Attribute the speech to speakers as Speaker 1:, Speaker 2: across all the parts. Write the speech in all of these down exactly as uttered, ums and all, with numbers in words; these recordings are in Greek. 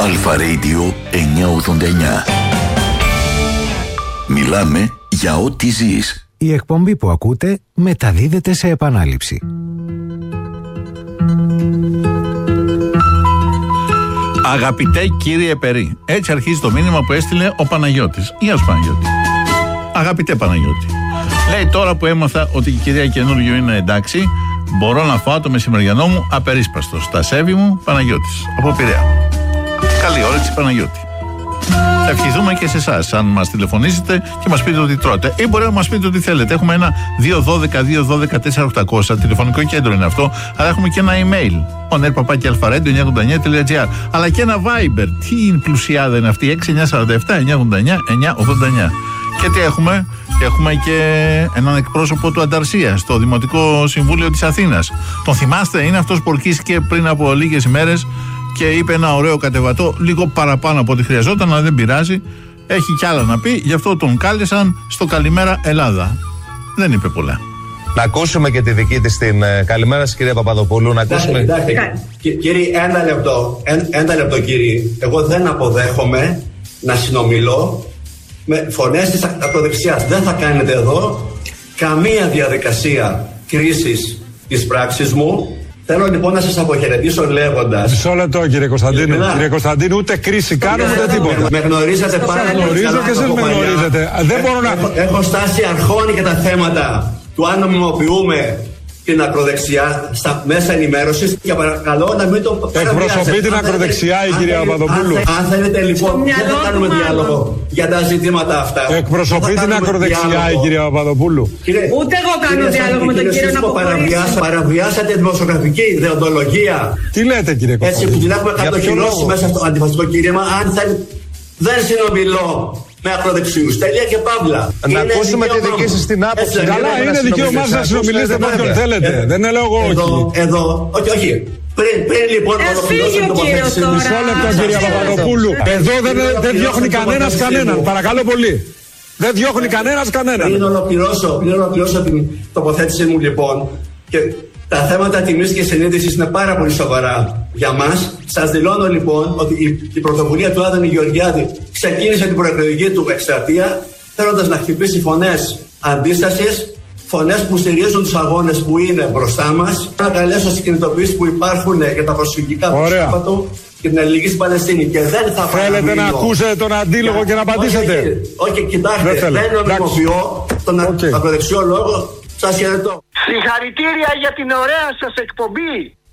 Speaker 1: Αλφα Radio εννιακόσια ογδόντα εννιά. Μιλάμε για ό,τι ζεις.
Speaker 2: Η εκπομπή που ακούτε μεταδίδεται σε επανάληψη.
Speaker 3: Αγαπητέ κύριε Περί, έτσι αρχίζει το μήνυμα που έστειλε ο Παναγιώτης. Γεια σου Παναγιώτη. Αγαπητέ Παναγιώτη. Λέει, τώρα που έμαθα ότι η κυρία καινούριο είναι εντάξει, μπορώ να φάω το μεσημεριανό μου απερίσπαστο. Στα σέβη μου, Παναγιώτης. Από Πειραιά. Καλή όρεξη, Παναγιώτη. Θα ευχηθούμε και σε εσάς, αν μας τηλεφωνήσετε και μας πείτε ότι τρώτε. Ή μπορεί να μας πείτε ότι θέλετε. Έχουμε ένα δύο ένα δύο δύο ένα τέσσερα οκτακόσια, τηλεφωνικό κέντρο είναι αυτό, αλλά έχουμε και ένα email. oner παπάκι αλφαρέντιο εννιακόσια ογδόντα εννιά τελεία τζι άρ. Αλλά και ένα Viber. Τι πλουσιάδα είναι αυτή, έξι εννιά τέσσερα επτά εννιακόσια ογδόντα εννιά εννιακόσια ογδόντα εννιά. Και τι έχουμε, έχουμε και έναν εκπρόσωπο του Ανταρσία στο Δημοτικό Συμβούλιο της Αθήνας. Τον θυμάστε, είναι αυτός που ορκίστηκε πριν από λίγες ημέρες και είπε ένα ωραίο κατεβατό, λίγο παραπάνω από ό,τι χρειαζόταν, αλλά δεν πειράζει. Έχει κι άλλα να πει, γι' αυτό τον κάλεσαν στο Καλημέρα Ελλάδα. Δεν είπε πολλά.
Speaker 4: Να ακούσουμε και τη δική της την uh, καλημέρα σας, κυρία Παπαδοπούλου. Να ακούσουμε.
Speaker 5: Κύριε, ένα λεπτό, ένα, ένα λεπτό κύριε. Εγώ δεν αποδέχομαι να συνομιλώ με φωνές της ακροδεξιάς. Δεν θα κάνετε εδώ καμία διαδικασία κρίσης της πράξης μου. Θέλω λοιπόν να σας αποχαιρετήσω λέγοντας.
Speaker 6: Μισό λεπτό κύριε Κωνσταντίνου. Κύριε, κύριε Κωνσταντίνου, ούτε κρίση κάνουμε ούτε τίποτα.
Speaker 5: Με γνωρίζετε πάρα πολύ.
Speaker 6: Γνωρίζω και εσείς με γνωρίζετε. Δεν μπορώ να.
Speaker 5: Έχω, έχω στάσει αρχόνη για τα θέματα του αν νομιμοποιούμε την ακροδεξιά στα μέσα ενημέρωσης και παρακαλώ να μην το παραβιάσετε.
Speaker 6: Εκπροσωπεί την ακροδεξιά η κυρία Παπαδοπούλου.
Speaker 5: Αν θέλετε λοιπόν, δεν θα κάνουμε διάλογο για τα ζητήματα αυτά.
Speaker 6: Εκπροσωπεί την ακροδεξιά η κυρία Παπαδοπούλου.
Speaker 7: Ούτε εγώ κάνω διάλογο με τον κύριο Ναποκορίδη.
Speaker 5: Παραβιάσατε δημοσιογραφική ιδεοντολογία.
Speaker 6: Τι λέτε κύριε Κωνσταντίνου.
Speaker 5: Έτσι που την έχουμε κατοχυρώσει μέσα στο αντιφασιστικό κήρυμα. Αν δεν συνομιλώ με ακροδεξιούς. Τελεία και παύλα.
Speaker 4: Να ακούσουμε τη δική σας την άποψη.
Speaker 6: Καλά, είναι δικαίωμά σας να συνομιλήσετε με όποιον θέλετε. Δεν λέω εγώ όχι.
Speaker 5: Εδώ, όχι, όχι. Πριν, πριν λοιπόν ολοκληρώσω την τοποθέτηση.
Speaker 6: Μισό λεπτό κυρία Παπαδοπούλου. Εδώ δεν διώχνει κανένας κανέναν. Παρακαλώ πολύ. Δεν διώχνει κανένας κανέναν.
Speaker 5: Πριν ολοκληρώσω, πριν ολοκληρώσω την τοποθέτηση μου λοιπόν. Και τα θέματα τιμής και συνείδησης είναι πάρα πολύ σοβαρά για μας. Σας δηλώνω λοιπόν ότι η, η πρωτοβουλία του Άδωνη Γεωργιάδη ξεκίνησε την προεκλογική του εκστρατεία θέλοντας να χτυπήσει φωνές αντίστασης, φωνές που στηρίζουν τους αγώνες που είναι μπροστά μας. Να καλέσω στις κινητοποιήσεις που υπάρχουν για τα προσφυγικά του και την αλληλεγγύη στην Παλαιστίνη. Και δεν θα
Speaker 6: θέλετε να ακούσετε τον αντίλογο και να απαντήσετε.
Speaker 5: Όχι, κοιτάξτε, δεν, δεν νομιμοποιώ τον okay. ακροδεξιό λόγο. Σας χαιρετώ.
Speaker 8: Συγχαρητήρια για την ωραία σας εκπομπή.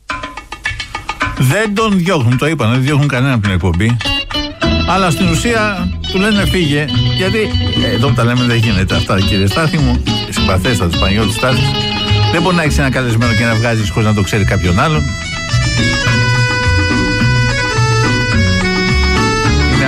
Speaker 3: Δεν τον διώχνουν, το είπαν, δεν διώχνουν κανένα από την εκπομπή. Αλλά στην ουσία του λένε φύγε. Γιατί ε, εδώ που τα λέμε δεν γίνεται αυτά, κύριε Στάθη μου. Συμπαθέστατος Παναγιώτης Στάθης. Δεν μπορεί να έχεις ένα καλεσμένο και να βγάζεις χωρίς να το ξέρει κάποιον άλλον.